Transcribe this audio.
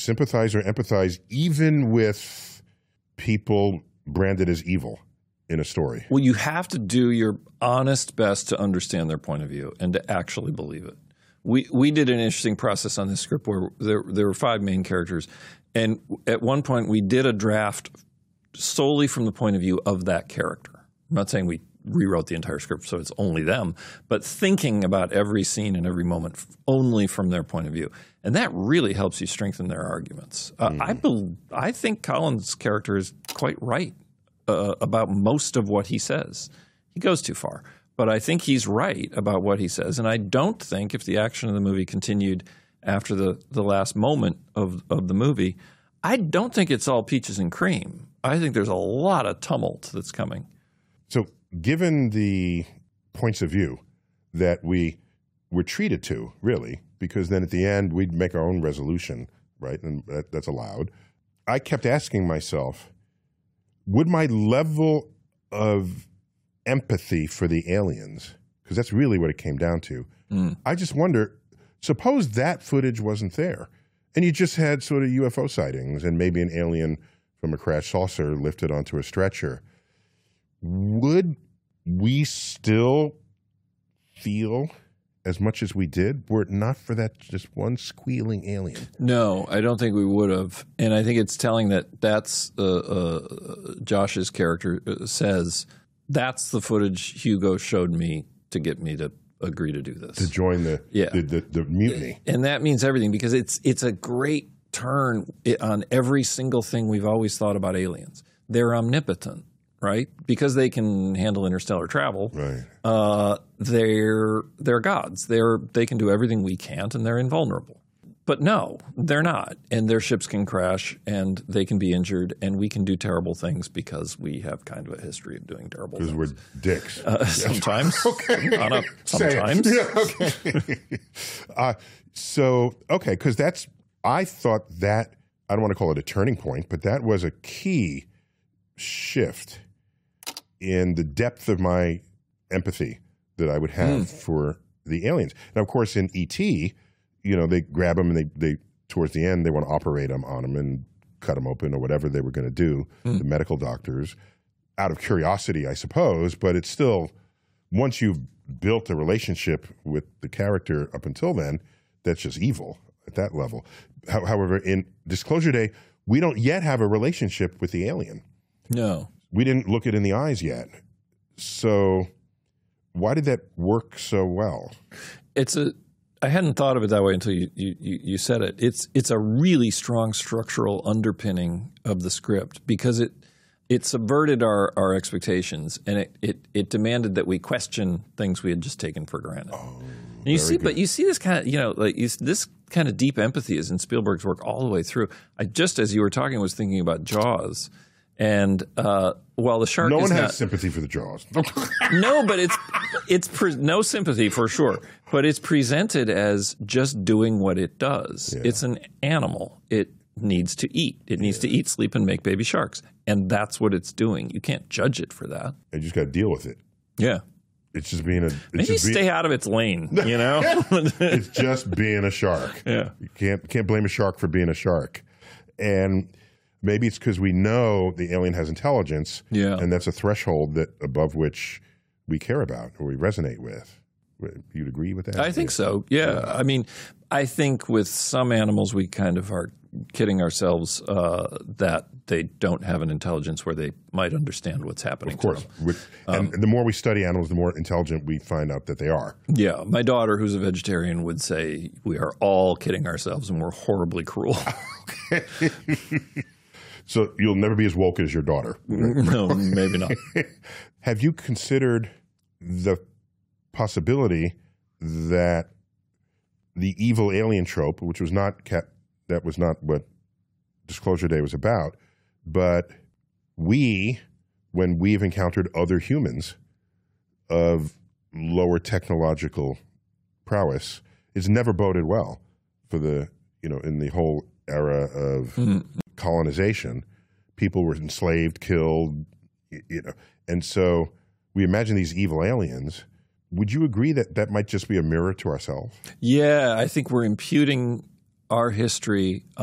sympathize or empathize even with people branded as evil in a story? Well, you have to do your honest best to understand their point of view and to actually believe it. We did an interesting process on this script where there were 5 main characters, and at one point we did a draft solely from the point of view of that character. I'm not saying we rewrote the entire script so it's only them, but thinking about every scene and every moment only from their point of view. And that really helps you strengthen their arguments. I think Colin's character is quite right about most of what he says. He goes too far. But I think he's right about what he says. And I don't think if the action of the movie continued after the last moment of the movie, I don't think it's all peaches and cream. I think there's a lot of tumult that's coming. So given the points of view that we were treated to, really, because then at the end we'd make our own resolution, right? And that's allowed. I kept asking myself, would my level of empathy for the aliens, because that's really what it came down to. I just wonder, suppose that footage wasn't there and you just had sort of UFO sightings and maybe an alien from a crashed saucer lifted onto a stretcher. Would we still feel as much as we did were it not for that just one squealing alien? No, I don't think we would have. And I think it's telling that that's Josh's character says, that's the footage Hugo showed me to get me to agree to do this. To join the mutiny. And that means everything because it's a great turn on every single thing we've always thought about aliens. They're omnipotent, right? Because they can handle interstellar travel. Right. They're gods. They can do everything we can't, and they're invulnerable. But no, they're not. And their ships can crash, and they can be injured, and we can do terrible things because we have kind of a history of doing terrible things. Because we're dicks. Sometimes. Okay. Sometimes. Yeah, okay. Because I thought that, I don't want to call it a turning point, but that was a key shift in the depth of my empathy that I would have for the aliens. Now, of course, in E.T., they grab them and they towards the end, they want to operate on them and cut them open or whatever they were going to do, the medical doctors, out of curiosity, I suppose. But it's still, once you've built a relationship with the character up until then, that's just evil at that level. However, in Disclosure Day, we don't yet have a relationship with the alien. No. We didn't look it in the eyes yet. So why did that work so well? I hadn't thought of it that way until you said it. It's a really strong structural underpinning of the script because it subverted our expectations and it demanded that we question things we had just taken for granted. Oh, and you see this kind of this kind of deep empathy is in Spielberg's work all the way through. I just as you were talking was thinking about Jaws. And while the shark no one has sympathy for the Jaws. No, but it's no sympathy for sure. But it's presented as just doing what it does. Yeah. It's an animal. It needs to eat. It needs to eat, sleep, and make baby sharks. And that's what it's doing. You can't judge it for that. You just got to deal with it. Yeah. It's just being maybe stay out of its lane. It's just being a shark. Yeah. You can't blame a shark for being a shark. And maybe it's because we know the alien has intelligence, and that's a threshold that above which we care about or we resonate with. You'd agree with that? I think so, yeah. I mean, I think with some animals we kind of are kidding ourselves that they don't have an intelligence where they might understand what's happening. Of course. And the more we study animals, the more intelligent we find out that they are. Yeah. My daughter, who's a vegetarian, would say we are all kidding ourselves and we're horribly cruel. Okay. So you'll never be as woke as your daughter. No, maybe not. Have you considered the possibility that the evil alien trope, which was not that was not what Disclosure Day was about, but when we've encountered other humans of lower technological prowess, it's never boded well for in the whole era of colonization. People were enslaved, killed, and so we imagine these evil aliens. Would you agree that that might just be a mirror to ourselves? Yeah, I think we're imputing our history